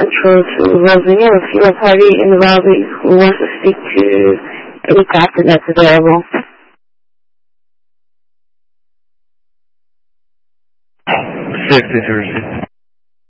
Central to Roseanne, a female party in the lobby who wants to speak to any captain that's available. Safety to receive.